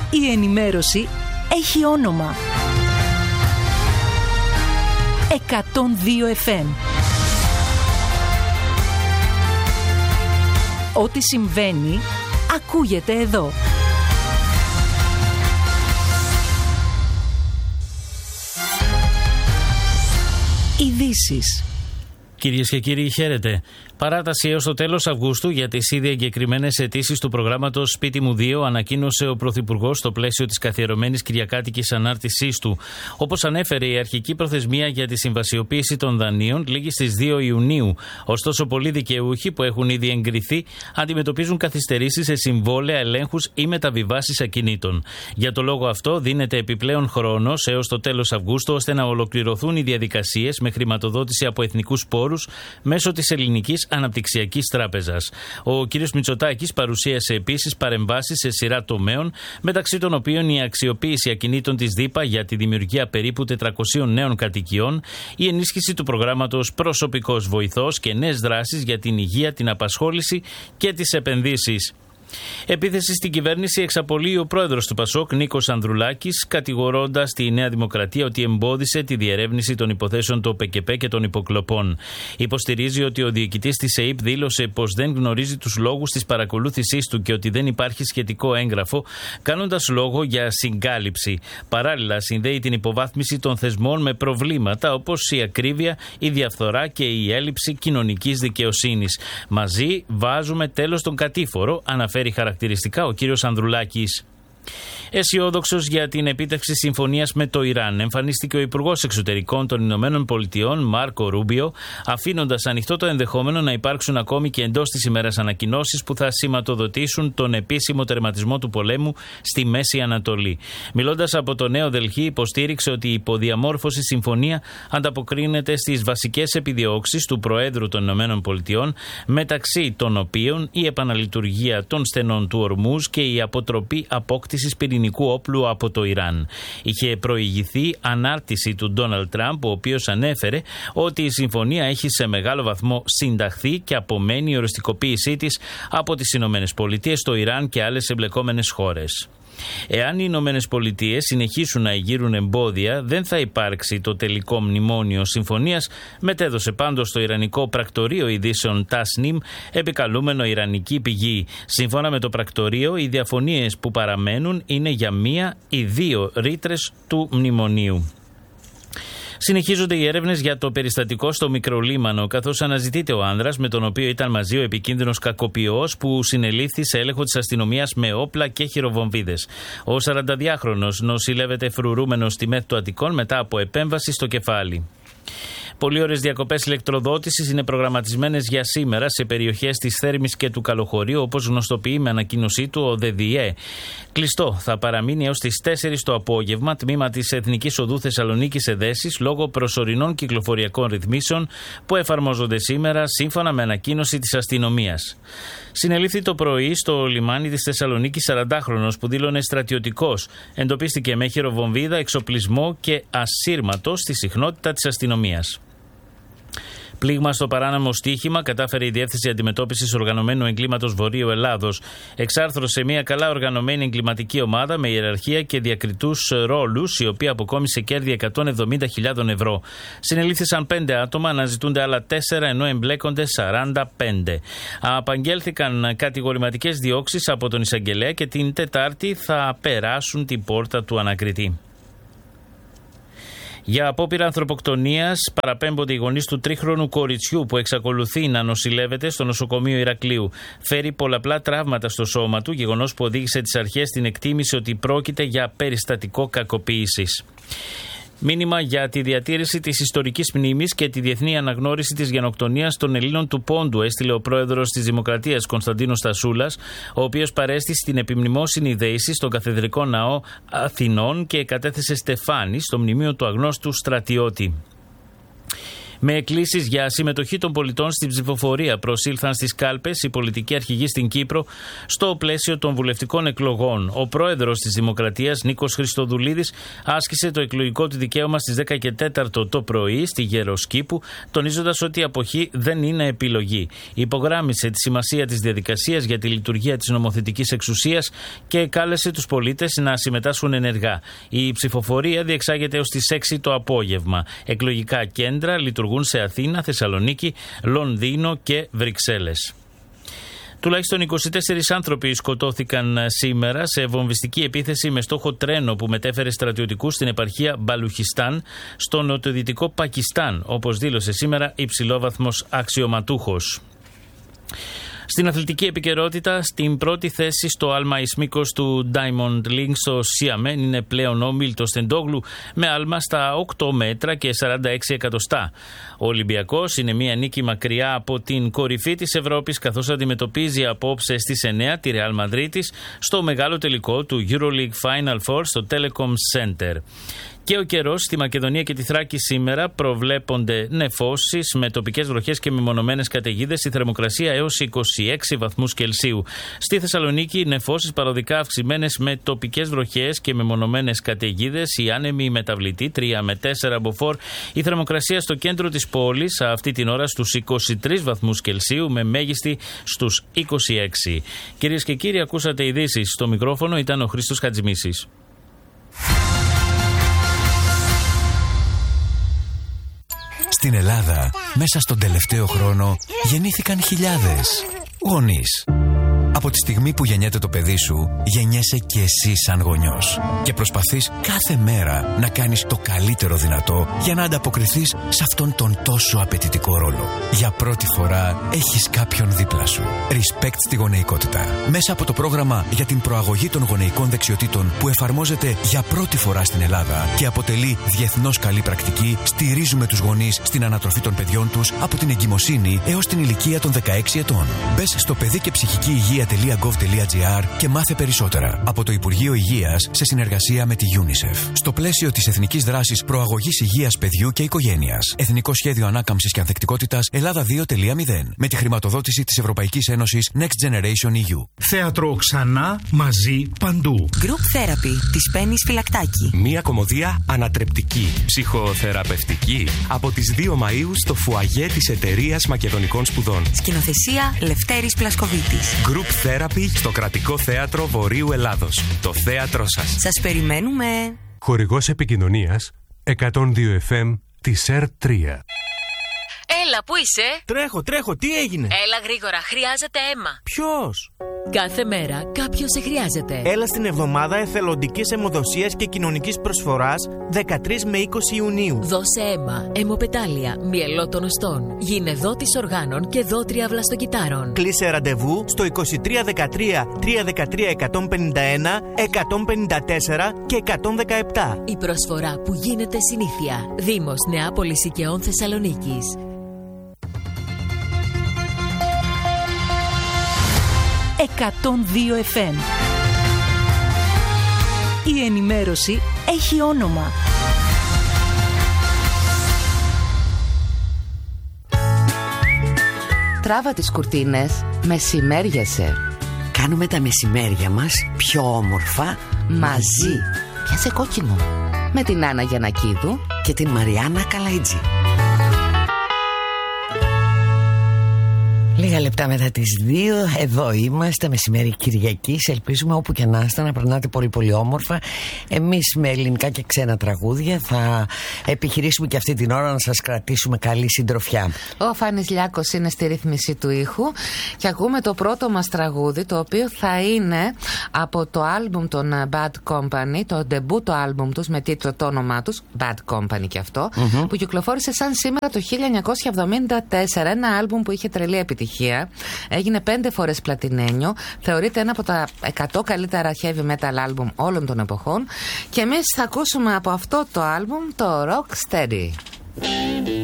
Η ενημέρωση έχει όνομα. 102 FM. Ό,τι συμβαίνει, ακούγεται εδώ. Ειδήσεις. Κυρίες και κύριοι, χαίρετε. Παράταση έως το τέλος Αυγούστου για τις ήδη εγκεκριμένες αιτήσεις του προγράμματος Σπίτι μου 2 ανακοίνωσε ο Πρωθυπουργός στο πλαίσιο της καθιερωμένης κυριακάτικης ανάρτησής του. Όπως ανέφερε, η αρχική προθεσμία για τη συμβασιοποίηση των δανείων λήγει στις 2 Ιουνίου. Ωστόσο, πολλοί δικαιούχοι που έχουν ήδη εγκριθεί αντιμετωπίζουν καθυστερήσεις σε συμβόλαια, ελέγχους ή μεταβιβάσεις ακινήτων. Για το λόγο αυτό, δίνεται επιπλέον χρόνος έως το τέλος Αυγούστου ώστε να ολοκληρωθούν οι διαδικασίες με χρηματοδότηση από εθνικούς πόρους μέσω της Ελληνικής Αναπτυξιακής Τράπεζας. Ο κ. Μητσοτάκης παρουσίασε επίσης παρεμβάσεις σε σειρά τομέων, μεταξύ των οποίων η αξιοποίηση ακινήτων της ΔΥΠΑ για τη δημιουργία περίπου 400 νέων κατοικιών, η ενίσχυση του προγράμματος Προσωπικός Βοηθός και νέες δράσεις για την υγεία, την απασχόληση και τις επενδύσεις. Επίθεση στην κυβέρνηση εξαπολύει ο πρόεδρος του ΠΑΣΟΚ, Νίκος Ανδρουλάκης, κατηγορώντας τη Νέα Δημοκρατία ότι εμπόδισε τη διερεύνηση των υποθέσεων του ΟΠΕΚΕΠΕ και των υποκλοπών. Υποστηρίζει ότι ο διοικητής της ΕΥΠ δήλωσε πως δεν γνωρίζει τους λόγους της παρακολούθησής του και ότι δεν υπάρχει σχετικό έγγραφο, κάνοντας λόγο για συγκάλυψη. Παράλληλα, συνδέει την υποβάθμιση των θεσμών με προβλήματα όπως η ακρίβεια, η διαφθορά και η έλλειψη κοινωνικής δικαιοσύνης. Μαζί βάζουμε τέλος τον κατήφορο, αναφέρει χαρακτηριστικά ο κύριος Ανδρουλάκης. Αισιόδοξος για την επίτευξη συμφωνίας με το Ιράν, εμφανίστηκε ο Υπουργός Εξωτερικών των Ηνωμένων Πολιτειών, Μάρκο Ρούμπιο, αφήνοντας ανοιχτό το ενδεχόμενο να υπάρξουν ακόμη και εντός της ημέρας ανακοινώσεις που θα σηματοδοτήσουν τον επίσημο τερματισμό του πολέμου στη Μέση Ανατολή. Μιλώντας από το Νέο Δελχή, υποστήριξε ότι η υποδιαμόρφωση συμφωνία ανταποκρίνεται στις βασικές επιδιώξεις του Προέδρου των Ηνωμένων Πολιτειών, μεταξύ των οποίων η επαναλειτουργία των στενών του Ορμούζ και η αποτροπή απόκτησης πυρηνικού όπλου από το Ιράν. Είχε προηγηθεί ανάρτηση του Ντόναλντ Τραμπ, ο οποίος ανέφερε ότι η συμφωνία έχει σε μεγάλο βαθμό συνταχθεί και απομένει η οριστικοποίησή της από τις Ηνωμένες Πολιτείες, το Ιράν και άλλες εμπλεκόμενες χώρες. Εάν οι Ηνωμένες Πολιτείες συνεχίσουν να εγείρουν εμπόδια, δεν θα υπάρξει το τελικό μνημόνιο συμφωνίας, μετέδωσε πάντως το Ιρανικό Πρακτορείο Ειδήσεων Tasnim, επικαλούμενο ιρανική πηγή. Σύμφωνα με το πρακτορείο, οι διαφωνίες που παραμένουν είναι για μία ή δύο ρήτρες του μνημονίου. Συνεχίζονται οι έρευνες για το περιστατικό στο Μικρολίμανο, καθώς αναζητείται ο άνδρας με τον οποίο ήταν μαζί ο επικίνδυνος κακοποιός που συνελήφθη σε έλεγχο της αστυνομίας με όπλα και χειροβομβίδες. Ο 42χρονος νοσηλεύεται φρουρούμενος στη ΜΕΘ του Αττικών μετά από επέμβαση στο κεφάλι. Πολλοί ώρες διακοπές ηλεκτροδότησης είναι προγραμματισμένες για σήμερα σε περιοχές της Θέρμης και του Καλοχωρίου, όπως γνωστοποιεί με ανακοίνωσή του ο ΔΔΕ. Κλειστό θα παραμείνει έως τις 4 το απόγευμα τμήμα της Εθνικής Οδού Θεσσαλονίκης Εδέσης λόγω προσωρινών κυκλοφοριακών ρυθμίσεων που εφαρμόζονται σήμερα σύμφωνα με ανακοίνωση της αστυνομίας. Συνελήφθη το πρωί στο λιμάνι της Θεσσαλονίκης 40χρονος που δήλωνε στρατιωτικός. Εντοπίστηκε με χειροβομβίδα, εξοπλισμό και ασύρματο στη συχνότητα της αστυνομίας. Πλήγμα στο παράνομο στοίχημα κατάφερε η Διεύθυνση Αντιμετώπισης Οργανωμένου Εγκλήματος Βορείου Ελλάδος. Εξάρθρωσε μια καλά οργανωμένη εγκληματική ομάδα με ιεραρχία και διακριτούς ρόλους, η οποία αποκόμισε κέρδη 170.000 ευρώ. Συνελήφθησαν 5 άτομα, αναζητούνται άλλα 4, ενώ εμπλέκονται 45. Απαγγέλθηκαν κατηγορηματικές διώξεις από τον εισαγγελέα και την Τετάρτη θα περάσουν την πόρτα του ανακριτή. Για απόπειρα ανθρωποκτονίας παραπέμπονται οι γονείς του 3χρονου κοριτσιού που εξακολουθεί να νοσηλεύεται στο νοσοκομείο Ηρακλείου. Φέρει πολλαπλά τραύματα στο σώμα του, γεγονός που οδήγησε τις αρχές στην εκτίμηση ότι πρόκειται για περιστατικό κακοποίησης. Μήνυμα για τη διατήρηση της ιστορικής μνήμης και τη διεθνή αναγνώριση της γενοκτονίας των Ελλήνων του Πόντου έστειλε ο πρόεδρος της Δημοκρατίας Κωνσταντίνος Στασούλας, ο οποίος παρέστη στην επιμνημόσυνη δέηση στον Καθεδρικό Ναό Αθηνών και κατέθεσε στεφάνι στο μνημείο του αγνώστου στρατιώτη. Με εκκλήσεις για συμμετοχή των πολιτών στην ψηφοφορία προσήλθαν στις κάλπες οι πολιτικοί αρχηγοί στην Κύπρο στο πλαίσιο των βουλευτικών εκλογών. Ο πρόεδρος της Δημοκρατίας, Νίκος Χριστοδουλίδης, άσκησε το εκλογικό του δικαίωμα στις 10 και 4 το πρωί στη Γεροσκήπου, τονίζοντας ότι η αποχή δεν είναι επιλογή. Υπογράμμισε τη σημασία της διαδικασίας για τη λειτουργία της νομοθετικής εξουσίας και κάλεσε τους πολίτες να συμμετάσχουν ενεργά. Η ψηφοφορία διεξάγεται ως τις 6 το απόγευμα. Εκλογικά κέντρα λειτουργούν σε Αθήνα, Θεσσαλονίκη, Λονδίνο και Βρυξέλλες. Τουλάχιστον 24 άνθρωποι σκοτώθηκαν σήμερα σε βομβιστική επίθεση με στόχο τρένο που μετέφερε στρατιωτικούς στην επαρχία Μπαλουχιστάν στο νοτιοδυτικό Πακιστάν, όπως δήλωσε σήμερα υψηλόβαθμος αξιωματούχος. Στην αθλητική επικαιρότητα, στην πρώτη θέση στο άλμα εις μήκος του Diamond League στο Σιαμέν είναι πλέον ο Μίλτος Τεντόγλου με άλμα στα 8 μέτρα και 46 εκατοστά. Ο Ολυμπιακός είναι μια νίκη μακριά από την κορυφή της Ευρώπης, καθώς αντιμετωπίζει απόψε στις 9 τη Real Μαδρίτης στο μεγάλο τελικό του EuroLeague Final Four στο Telecom Center. Και ο καιρός στη Μακεδονία και τη Θράκη σήμερα προβλέπονται νεφώσεις με τοπικές βροχές και μεμονωμένες καταιγίδες, η θερμοκρασία έως 26 βαθμούς Κελσίου. Στη Θεσσαλονίκη νεφώσεις παροδικά αυξημένες με τοπικές βροχές και μεμονωμένες καταιγίδες, η άνεμη μεταβλητή 3 με 4 μποφόρ, η θερμοκρασία στο κέντρο της πόλης αυτή την ώρα στους 23 βαθμούς Κελσίου με μέγιστη στους 26. Κυρίες και κύριοι, ακούσατε ειδήσεις. Στο μικρόφωνο ήταν ο Χρήστος Χατζημίσης. Στην Ελλάδα, μέσα στον τελευταίο χρόνο, γεννήθηκαν χιλιάδες γονείς. Από τη στιγμή που γεννιέται το παιδί σου, γεννιέσαι και εσύ σαν γονιός. Και προσπαθείς κάθε μέρα να κάνεις το καλύτερο δυνατό για να ανταποκριθείς σε αυτόν τον τόσο απαιτητικό ρόλο. Για πρώτη φορά έχεις κάποιον δίπλα σου. Respect στη γονεϊκότητα. Μέσα από το πρόγραμμα για την προαγωγή των γονεϊκών δεξιοτήτων που εφαρμόζεται για πρώτη φορά στην Ελλάδα και αποτελεί διεθνώς καλή πρακτική, στηρίζουμε τους γονείς στην ανατροφή των παιδιών τους από την εγκυμοσύνη έως την ηλικία των 16 ετών. Μπες στο παιδί και ψυχική υγεία.gov.gr και μάθε περισσότερα από το Υπουργείο Υγείας σε συνεργασία με τη UNICEF. Στο πλαίσιο της Εθνικής Δράσης Προαγωγής Υγείας Παιδιού και Οικογένειας. Εθνικό Σχέδιο Ανάκαμψης και Ανθεκτικότητας Ελλάδα 2.0. Με τη χρηματοδότηση της Ευρωπαϊκής Ένωσης Next Generation EU. Θέατρο ξανά, μαζί, παντού. Group Therapy της Πέννης Φυλακτάκη. Μία κωμωδία ανατρεπτική, ψυχοθεραπευτική. Από τις 2 Μαΐου στο φουαγέ της Εταιρείας Μακεδονικών Σπουδών. Σκηνοθεσία Λευτέρης Πλασκοβίτης. Group Therapy στο Κρατικό Θέατρο Βορείου Ελλάδος. Το θέατρό σας. Σας περιμένουμε. Χορηγός επικοινωνίας 102 FM της ΕΡΤ3. Έλα, πού είσαι? Τρέχω, τι έγινε? Έλα γρήγορα, χρειάζεται αίμα. Ποιος? Κάθε μέρα κάποιος σε χρειάζεται. Έλα στην εβδομάδα εθελοντικής αιμοδοσίας και κοινωνικής προσφοράς 13 με 20 Ιουνίου. Δώσε αίμα, αιμοπετάλια, μυελό των οστών. Γίνε δότης οργάνων και δότρια βλαστοκυτάρων. Κλείσε ραντεβού στο 2313 313 151, 154 και 117. Η προσφορά που γίνεται συνήθεια. Δήμος Νεάπολης Οικαιών Θεσσαλονίκης. «102 FM». Η ενημέρωση έχει όνομα. Τράβα τις κουρτίνες, μεσημέριασε. Κάνουμε τα μεσημέρια μας πιο όμορφα μαζί. Πιάσε κόκκινο. Με την Άννα Γιαννακίδου και την Μαριάννα Καλαϊτζή. Λίγα λεπτά μετά τις 2, εδώ είμαστε, μεσημέρι Κυριακής. Ελπίζουμε όπου και να είστε να περνάτε πολύ πολύ όμορφα. Εμείς με ελληνικά και ξένα τραγούδια θα επιχειρήσουμε και αυτή την ώρα να σας κρατήσουμε καλή συντροφιά. Ο Φάνης Λιάκος είναι στη ρύθμιση του ήχου και ακούμε το πρώτο μας τραγούδι, το οποίο θα είναι από το άλμπουμ των Bad Company, το ντεμπούτο άλμπουμ τους με τίτλο το όνομά τους, Bad Company και αυτό, που κυκλοφόρησε σαν σήμερα το 1974, ένα άλμπουμ που είχε τρελή επιτυχία. Έγινε 5 φορές πλατινένιο. Θεωρείται ένα από τα 100 καλύτερα heavy metal album όλων των εποχών. Και εμείς θα ακούσουμε από αυτό το album το Rock Steady.